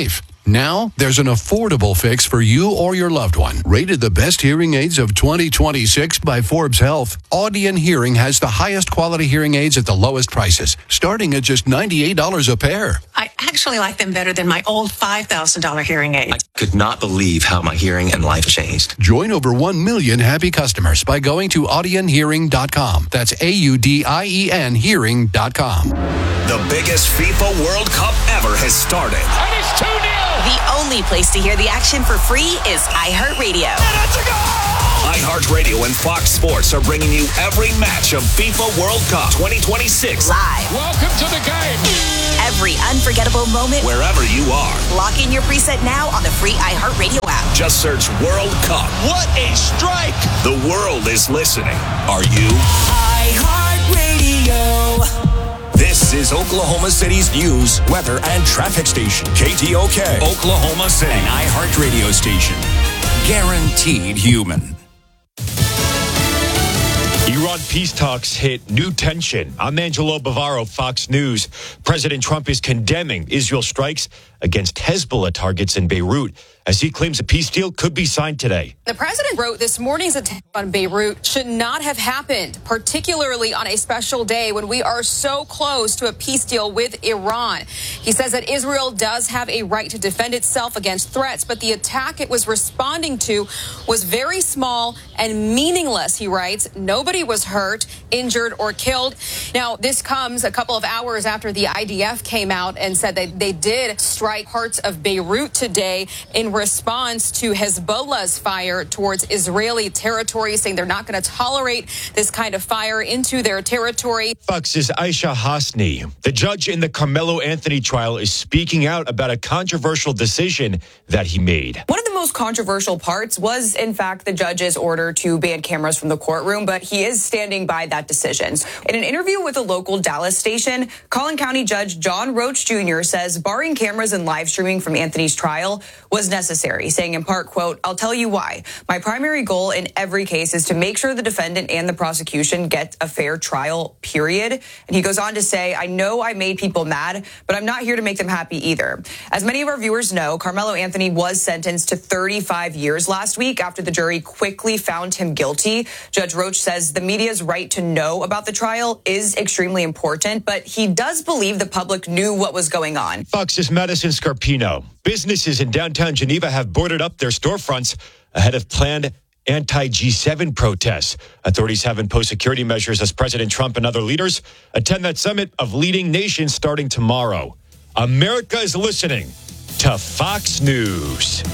Now, there's an affordable fix for you or your loved one. Rated the best hearing aids of twenty twenty-six by Forbes Health, Audion Hearing has the highest quality hearing aids at the lowest prices, starting at just ninety-eight dollars a pair. I actually like them better than my old five thousand dollars hearing aids. I could not believe how my hearing and life changed. Join over one million happy customers by going to audion hearing dot com. That's A U D I E N hearing dot com. The biggest FIFA World Cup ever has started. And it's two nil. The only place to hear the action for free is iHeartRadio. iHeartRadio and Fox Sports are bringing you every match of FIFA World Cup twenty twenty-six. Live. Welcome to the game. Every unforgettable moment. Wherever you are. Lock in your preset now on the free iHeartRadio app. Just search World Cup. What a strike. The world is listening. Are you? iHeartRadio. This is Oklahoma City's news, weather, and traffic station. K T O K, Oklahoma City, an iHeartRadio station. Guaranteed human. Iran peace talks hit new tension. I'm Angelo Bavaro, Fox News. President Trump is condemning Israel strikes against Hezbollah targets in Beirut as he claims a peace deal could be signed today. The president wrote this morning's attack on Beirut should not have happened, particularly on a special day when we are so close to a peace deal with Iran. He says that Israel does have a right to defend itself against threats, but the attack it was responding to was very small and meaningless, he writes. Nobody was hurt, injured, or killed. Now, this comes a couple of hours after the I D F came out and said that they did strike parts of Beirut today in response to Hezbollah's fire towards Israeli territory, saying they're not going to tolerate this kind of fire into their territory. Fox's Aisha Hasni. The judge in the Carmelo Anthony trial is speaking out about a controversial decision that he made. One of the most controversial parts was, in fact, the judge's order to ban cameras from the courtroom, but he is standing by that decision. In an interview with a local Dallas station, Collin County Judge John Roach Junior says barring cameras and live streaming from Anthony's trial was necessary, saying in part, quote, "I'll tell you why. My primary goal in every case is to make sure the defendant and the prosecution get a fair trial, period." And he goes on to say, "I know I made people mad, but I'm not here to make them happy either." As many of our viewers know, Carmelo Anthony was sentenced to thirty-five years last week after the jury quickly found him guilty. Judge Roach says the media's right to know about the trial is extremely important, but he does believe the public knew what was going on. Fox's Madison Scarpino. Businesses in downtown Geneva have boarded up their storefronts ahead of planned anti-G seven protests. Authorities have imposed security measures as President Trump and other leaders attend that summit of leading nations starting tomorrow. America is listening to Fox News.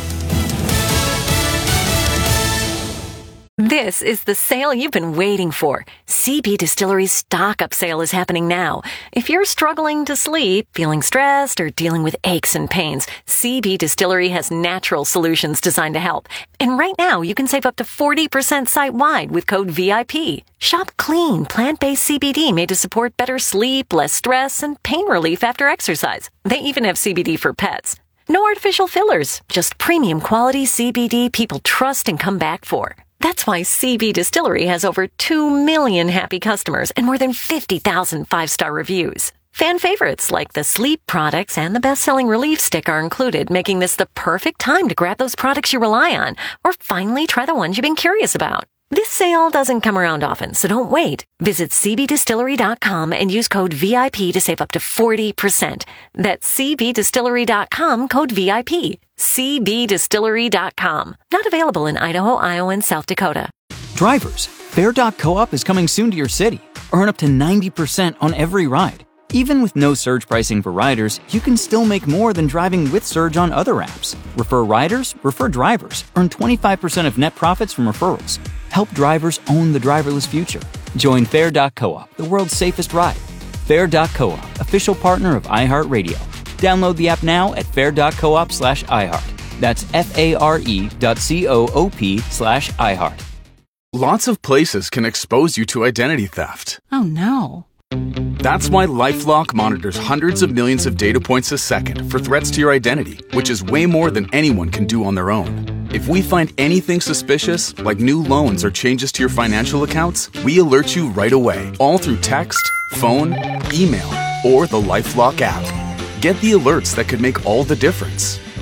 This is the sale you've been waiting for. C B Distillery's stock up sale is happening now. If you're struggling to sleep, feeling stressed, or dealing with aches and pains, C B Distillery has natural solutions designed to help. And right now, you can save up to forty percent site-wide with code V I P. Shop clean, plant-based C B D made to support better sleep, less stress, and pain relief after exercise. They even have C B D for pets. No artificial fillers, just premium quality C B D people trust and come back for. That's why C B Distillery has over two million happy customers and more than fifty thousand five-star reviews. Fan favorites like the sleep products and the best-selling relief stick are included, making this the perfect time to grab those products you rely on or finally try the ones you've been curious about. This sale doesn't come around often, so don't wait. Visit C B distillery dot com and use code V I P to save up to forty percent. That's C B distillery dot com, code V I P. C B distillery dot com. Not available in Idaho, Iowa, and South Dakota. Drivers, Fair dot Co-op is coming soon to your city. Earn up to ninety percent on every ride. Even with no surge pricing for riders, you can still make more than driving with Surge on other apps. Refer riders, refer drivers. Earn twenty-five percent of net profits from referrals. Help drivers own the driverless future. Join Fair dot Co-op, the world's safest ride. Fair dot Co-op, official partner of iHeartRadio. Download the app now at fair dot coop slash iHeart. That's F-A-R-E dot C-O-O-P slash iHeart. Lots of places can expose you to identity theft. Oh no. That's why LifeLock monitors hundreds of millions of data points a second for threats to your identity, which is way more than anyone can do on their own. If we find anything suspicious, like new loans or changes to your financial accounts, we alert you right away, all through text, phone, email, or the LifeLock app. Get the alerts that could make all the difference.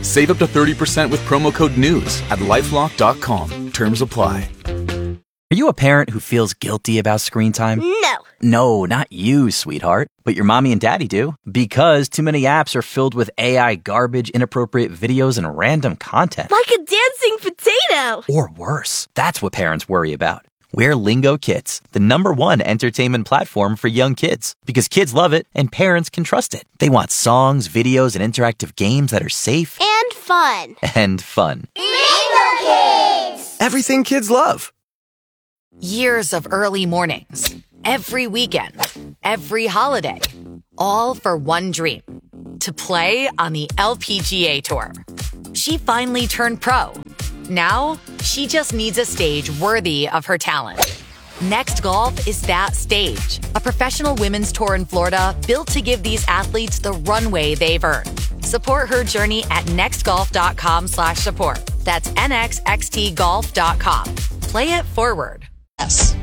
Save up to thirty percent with promo code NEWS at LifeLock dot com. Terms apply. Are you a parent who feels guilty about screen time? No. No, not you, sweetheart. But your mommy and daddy do. Because too many apps are filled with A I garbage, inappropriate videos, and random content. Like a dancing potato. Or worse. That's what parents worry about. We're Lingo Kids, the number one entertainment platform for young kids. Because kids love it and parents can trust it. They want songs, videos, and interactive games that are safe. And fun. And fun. Lingo Kids! Everything kids love. Years of early mornings, every weekend, every holiday, all for one dream, to play on the L P G A Tour. She finally turned pro. Now, she just needs a stage worthy of her talent. Next Golf is that stage, a professional women's tour in Florida built to give these athletes the runway they've earned. Support her journey at nextgolf.com slash support. That's N X X T golf dot com. Play it forward. Yes.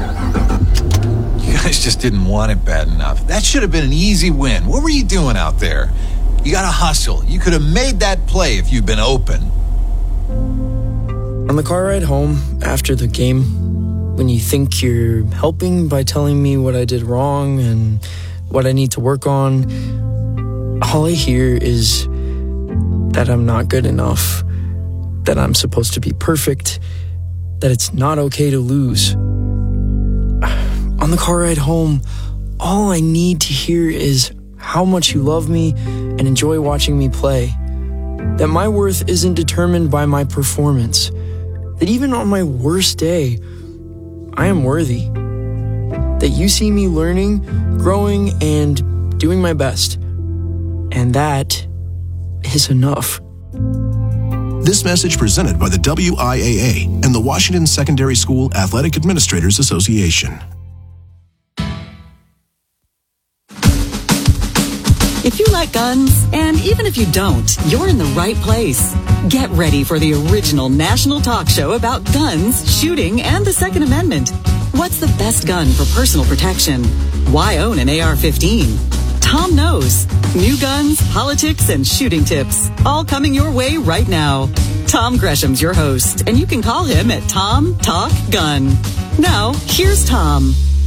You guys just didn't want it bad enough. That should have been an easy win. What were you doing out there? You got to hustle. You could have made that play if you'd been open. On the car ride home after the game, when you think you're helping by telling me what I did wrong and what I need to work on, all I hear is that I'm not good enough, that I'm supposed to be perfect, that it's not okay to lose. On the car ride home, all I need to hear is how much you love me and enjoy watching me play. That my worth isn't determined by my performance. That even on my worst day, I am worthy. That you see me learning, growing, and doing my best. And that is enough. This message presented by the W I A A and the Washington Secondary School Athletic Administrators Association. If you like guns, and even if you don't, you're in the right place. Get ready for the original national talk show about guns, shooting, and the Second Amendment. What's the best gun for personal protection? Why own an A R fifteen? Tom knows. New guns, politics, and shooting tips. All coming your way right now. Tom Gresham's your host, and you can call him at Tom Talk Gun. Now, here's Tom.